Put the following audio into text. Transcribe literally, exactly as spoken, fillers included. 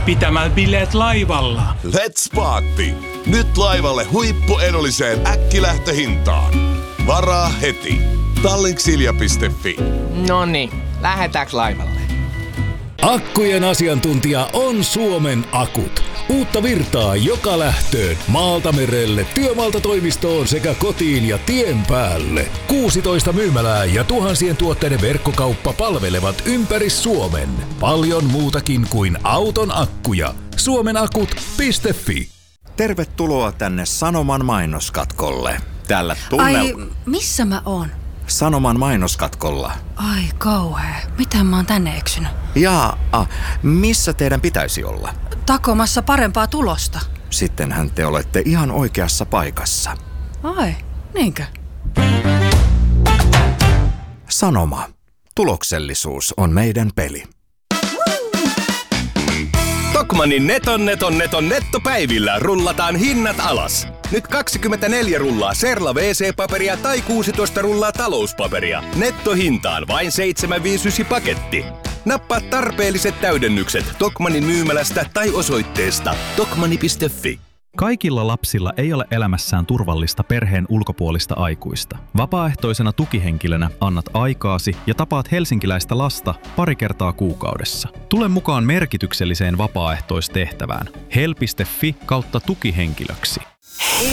pitämään bileet laivalla. Let's party! Nyt laivalle huippuedulliseen äkkilähtöhintaan. Varaa heti. Tallinksilja piste fi. Noniin, lähetäänkö laivalle? Akkujen asiantuntija on Suomen Akut. Uutta virtaa joka lähtöön, maalta merelle, työmaalta toimistoon sekä kotiin ja tien päälle. kuusitoista myymälää ja tuhansien tuotteiden verkkokauppa palvelevat ympäri Suomen. Paljon muutakin kuin auton akkuja. suomenakut piste fi. Tervetuloa tänne Sanoman mainoskatkolle. Tällä tunnel... Ai, missä mä oon? Sanoman mainoskatkolla. Ai kauhea. Miten mä oon tänne eksynyt? Jaa, a, missä teidän pitäisi olla? Takomassa parempaa tulosta. Sittenhän te olette ihan oikeassa paikassa. Ai, niinkö? Sanoma. Tuloksellisuus on meidän peli. Tokmannin neton neton neton nettopäivillä rullataan hinnat alas. Nyt kaksikymmentäneljä rullaa Serla wee see-paperia tai kuusitoista rullaa talouspaperia. Nettohintaan vain seitsemän viisikymmentäyhdeksän paketti. Nappaa tarpeelliset täydennykset Tokmannin myymälästä tai osoitteesta tokmanni piste fi. Kaikilla lapsilla ei ole elämässään turvallista perheen ulkopuolista aikuista. Vapaaehtoisena tukihenkilönä annat aikaasi ja tapaat helsinkiläistä lasta pari kertaa kuukaudessa. Tule mukaan merkitykselliseen vapaaehtoistehtävään. hel piste fi kautta tukihenkilöksi. Hei